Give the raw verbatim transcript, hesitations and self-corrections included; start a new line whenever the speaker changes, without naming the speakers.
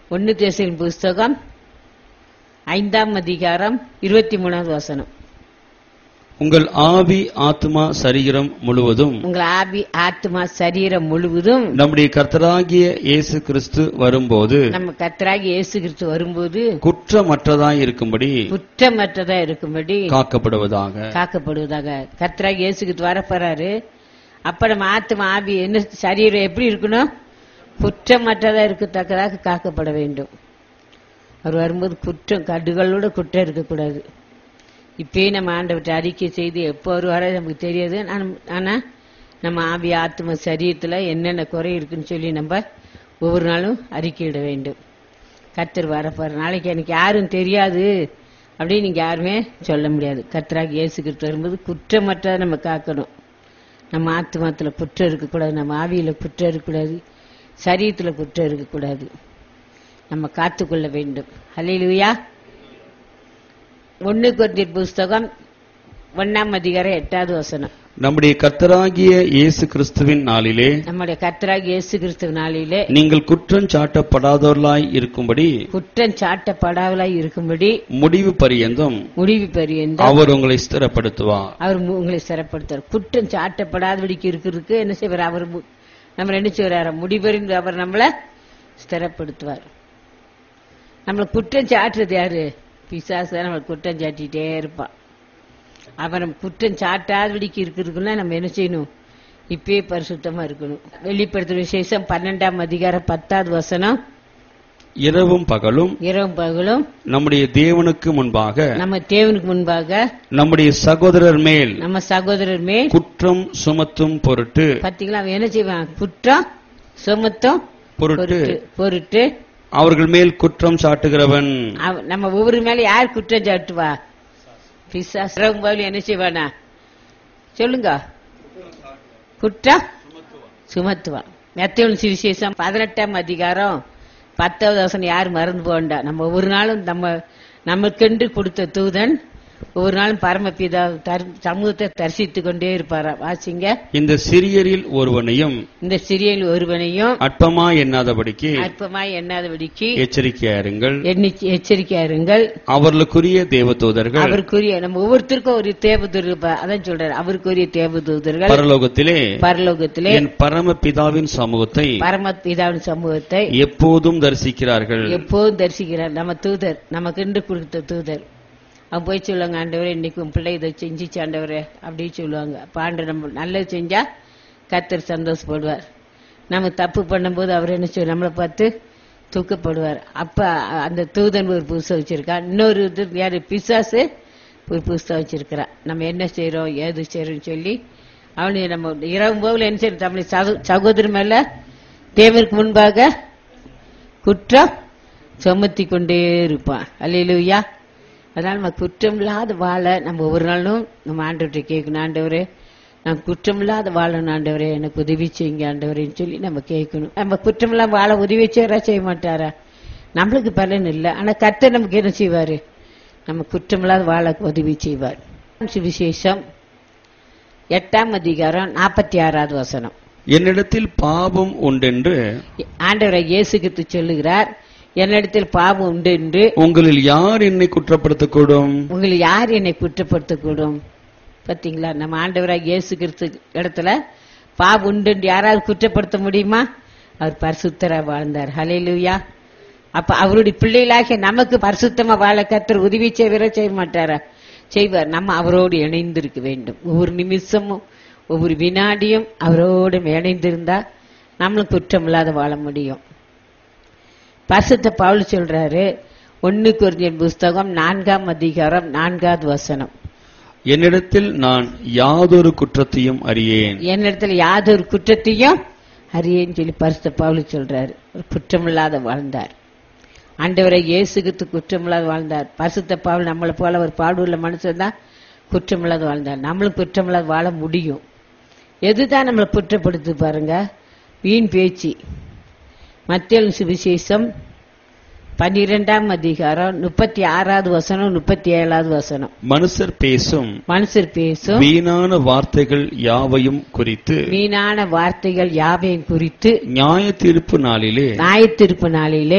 ஒன்னு தெசலோனிக்கேயர் புஸ்தகம் ஐந்தாம் அதிகாரம் இருபத்தி மூணாவது வசனம்.
உங்கள் ஆவி ஆத்மா சரீரம் முழுவதும்
உங்கள் ஆவி ஆத்மா சரீரம் முழுவதும்
நம்முடைய கர்த்தராகிய இயேசு கிறிஸ்து வரும்போது
நம்ம கர்த்தராகிய இயேசு கிறிஸ்து வரும்போது
குற்றமற்றதாய் இருக்கும்படி
குற்றமற்றதா இருக்கும்படி
காக்கப்படுவதாக
காக்கப்படுவதாக. கர்த்தராகிய இயேசு கிறிஸ்து வரப்போறாரு. அப்ப நம்ம ஆத்மா ஆவி என்ன சரீரம் எப்படி இருக்கணும்? குற்றமற்றதா இருக்கத்தக்கதாக காக்கப்பட வேண்டும். அவர் வரும்போது குற்றம் கடுகளோட குற்றம் இருக்கக்கூடாது. இப்பயே நம்ம ஆண்டவர்கிட்ட அறிக்கை செய்து எப்போ வருவாரோ நமக்கு தெரியாது. ஆனா நம்ம ஆவி ஆத்ம சரீரத்துல என்னென்ன குறை இருக்குன்னு சொல்லி நம்ம ஒவ்வொரு நாளும் அறிக்கையிட வேண்டும். கர்த்தர் வரப்பாரு. நாளைக்கு எனக்கு யாரும் தெரியாது அப்படின்னு நீங்க யாருமே சொல்ல முடியாது. கர்த்தராக இயேசு கிறிஸ்து வரும்போது குற்றமற்றதை நம்ம காக்கணும். நம்ம ஆத்மாத்துல குற்றம் இருக்கக்கூடாது, நம்ம ஆவியில குற்றம் இருக்கக்கூடாது, சரீரத்துல குற்றம் இருக்கக்கூடாது. நம்ம காத்துக்கொள்ள வேண்டும். ஹல்லேலூயா. ஒன்னு கொரிந்தியர் புஸ்தகம் ஒன்னாம் அதிகாரம் எட்டாவது வசனம்.
நம்முடைய கர்த்தராகிய இயேசு கிறிஸ்துவின் நாளிலே
நம்முடைய கர்த்தராகிய இயேசு கிறிஸ்துவின் நாளிலே
நீங்கள் குற்றம் சாட்டப்படாதவர்களாய் இருக்கும்படி
குற்றம் சாட்டப்படாதவர்களாய் இருக்கும்படி
முடிவு பரியந்தம்
முடிவு பரியந்தம்
அவர் உங்களை ஸ்திரப்படுத்துவார்.
அவர் உங்களை ஸ்திரப்படுத்துவார். குற்றம் சாட்டப்படாதபடிக்கு இருக்கிறதுக்கு என்ன செய்வார்? அவர் நம்ம என்ன செய்வார்? முடிவறிந்து அவர் நம்மளை ஸ்திரப்படுத்துவார். நம்மளை குற்றம் சாட்டுறது யாரு? பிசாசு தான் நம்மளை குற்றம் சாட்டிகிட்டே இருப்பான். அவன் நம்ம குற்றம் சாட்டாதபடிக்கு இருக்கிறதுக்குன்னா நம்ம என்ன செய்யணும்? இப்பயே பரிசுத்தமா இருக்கணும். வெளிப்படுத்துற விசேஷம் பன்னெண்டாம் அதிகாரம் பத்தாவது வசனம்.
இரவும் பகலும்
இரவும் பகலும்
நம்முடைய தேவனுக்கு முன்பாக
நம்ம தேவனுக்கு முன்பாக
நம்முடைய சகோதரர் மேல்
நம்ம சகோதரர் மேல்
குற்றம் சுமத்தும் பொருட்டு.
பாத்தீங்களா? அவன் என்ன செய்வான்? குற்றம் சுமத்தும்
பொருட்டு
பொருட்டு
அவர்கள் மேல் குற்றம் சாட்டுகிறவன்.
நம்ம ஒவ்வொரு மேல யார் குற்றம் சாட்டுவா? பிசாசு. இரவும் பகலும் என்ன செய்வானா? சொல்லுங்க. குற்றம் சுமத்துவான். மத்தேயு சுவிசேஷம் பதினெட்டாம் அதிகாரம் பத்தாவது வசனம் யாரும் மறந்து போண்டா. நம்ம ஒவ்வொரு நாளும் நம்ம நமக்கென்று கொடுத்த தூதன் ஒவ்வொரு நாளும் பரமபிதா சமூகத்தை தரிசித்துக் கொண்டே இருப்பாரா. வாசிங்க. இந்த
சிறியரில் ஒருவனையும்
இந்த சிறியரில் ஒருவனையும்
அற்பமாய் எண்ணாதபடிக்கு
அற்பமாய் எண்ணாதபடிக்கு
எச்சரிக்கையாருங்கள்
எச்சரிக்கையாருங்கள்
அவர்களுக்குரிய தேவதூதர்கள்
அவருக்குரிய நம்ம ஒவ்வொருத்தருக்கும் ஒரு தேவதூதர். அதான் சொல்றாரு, அவருக்குரிய தேவதூதர்கள்
பரலோகத்திலே
பரலோகத்திலே
என் பரமபிதாவின் சமூகத்தை
பரமபிதாவின் சமூகத்தை
எப்போதும் தரிசிக்கிறார்கள்.
எப்போதும் தரிசிக்கிறார். நம்ம தூதர், நமக்கு கொடுத்த தூதர். அவங்க போய் சொல்லுவாங்க, ஆண்டவரே இன்னைக்கு உன் பிள்ளை இதை செஞ்சிச்சு ஆண்டவரே அப்படின்னு சொல்லுவாங்க. அப்ப ஆண்டு நம்ம நல்லது செஞ்சா கர்த்தர் சந்தோஷப்படுவார். நம்ம தப்பு பண்ணும்போது அவர் என்ன செய்வார்? நம்மளை பார்த்து தூக்கப்படுவார். அப்ப அந்த தூதன் ஒரு புதுசம் வச்சிருக்கான். இன்னொரு யாரு? பிசாசு ஒரு புதுசம் வச்சிருக்கிறான். நம்ம என்ன செய்யறோம் ஏது செய்யறோம்னு சொல்லி அவனு நம்ம இரவு போகல என்ன செய்யறோம்? தமிழ் சகோதரர் மேல தேவருக்கு முன்பாக குற்றம் சுமத்தி கொண்டே இருப்பான். அல்லேலூயா. அதனால நம்ம குற்றம் இல்லாத வாழ நம்ம ஒவ்வொரு நாளும் நம்ம ஆண்டவர்கிட்ட கேட்கணும். ஆண்டவரே நான் குற்றம் இல்லாத வாழணும் ஆண்டவரே, எனக்கு உதவி செய்யுங்க ஆண்டவரேன்னு சொல்லி நம்ம கேட்கணும். நம்ம குற்றம் இல்லாம வாழ உதவி செய்யறா செய்ய மாட்டாரா? நம்மளுக்கு பலன் இல்லை. ஆனா கர்த்தர் நமக்கு என்ன செய்வாரு? நம்ம குற்றம் இல்லாத வாழ உதவி செய்வார். சுவிசேஷம் எட்டாம் அதிகாரம் நாற்பத்தி ஆறாவது வசனம்.
என்னிடத்தில் பாவம் உண்டென்று
ஆண்டவரை இயேசு கிறிஸ்து சொல்லுகிறார். என்னிடத்தில் பாவம் உண்டு என்று
உங்களில் யார் என்னை குற்றப்படுத்தக்கூடும்?
உங்களில் யார் என்னை குற்றப்படுத்தக்கூடும்? பாத்தீங்களா? நம்ம ஆண்டவராக இயேசு கிறிஸ்து இடத்துல பாவம் உண்டு என்று யாராவது குற்றப்படுத்த முடியுமா? அவர் பரிசுத்தரா வாழ்ந்தார். ஹல்லேலூயா. அப்ப அவருடைய பிள்ளைகளாக நமக்கு பரிசுத்தமா வாழ கர்த்தர் உதவி செய்வர செய்ய மாட்டாரா? செய்வார். நம்ம அவரோடு இணைந்திருக்க வேண்டும். ஒவ்வொரு நிமிஷமும் ஒவ்வொரு வினாடியும் அவரோடு இணைந்திருந்தா நம்மளும் குற்றம் இல்லாத வாழ முடியும். பரிசுத்த பவுல் சொல்றாரு, ஒன்னு கொரிந்தியர் புஸ்தகம் நான்காம் அதிகாரம் நான்காவது வசனம்.
என்னிடத்தில் நான் யாதொரு குற்றத்தையும் அறியேன்
என்னிடத்தில் யாதொரு குற்றத்தையும் அறியேன்னு சொல்லி பரிசுத்த பவுல் சொல்றாரு. குற்றமில்லாத வாழ்ந்தார். ஆண்டவரை இயேசுக்கு குற்றமில்லாத வாழ்ந்தார். பரிசுத்த பவுல் நம்மளை போல ஒரு பாடுள்ள மனுஷன் தான் குற்றமில்லாத வாழ்ந்தார். நம்மளும் குற்றமில்லாத வாழ முடியும். எதுதான் நம்மளை குற்றப்படுத்து பாருங்க? வீண் பேச்சு. மத்தேயு சுவிசேஷம் பன்னிரெண்டாம் அதிகாரம் முப்பத்தி ஆறாவது வசனம் முப்பத்தி ஏழாவது வசனம்.
மனுஷர் பேசும்
மனுஷர் பேசும்
வீணான வார்த்தைகள் யாவையும் குறித்து
வீணான வார்த்தைகள் யாவையும் குறித்து
நியாய தீர்ப்பு நாளிலே
நியாய தீர்ப்பு நாளிலே